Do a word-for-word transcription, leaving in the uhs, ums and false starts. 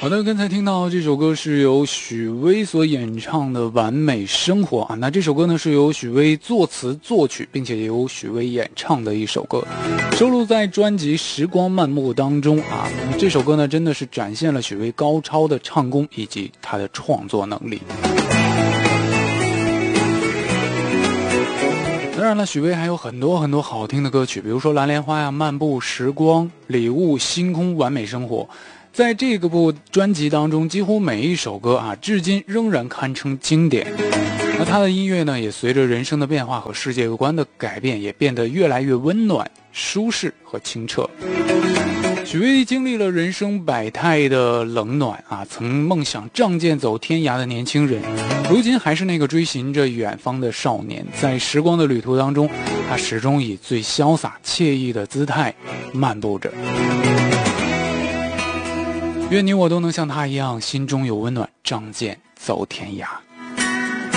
好的，刚才听到这首歌是由许巍所演唱的《完美生活》啊，那这首歌呢是由许巍作词作曲，并且由许巍演唱的一首歌，收录在专辑《时光漫步》当中啊。这首歌呢真的是展现了许巍高超的唱功以及他的创作能力。当然了，许巍还有很多很多好听的歌曲，比如说《蓝莲花》呀、《漫步时光》、《礼物》、《星空》、《完美生活》。在这个部专辑当中，几乎每一首歌啊，至今仍然堪称经典。那他的音乐呢，也随着人生的变化和世界观的改变，也变得越来越温暖、舒适和清澈。许巍经历了人生百态的冷暖啊，曾梦想仗剑走天涯的年轻人，如今还是那个追寻着远方的少年。在时光的旅途当中，他始终以最潇洒惬意的姿态漫步着。愿你我都能像他一样，心中有温暖，仗剑走天涯。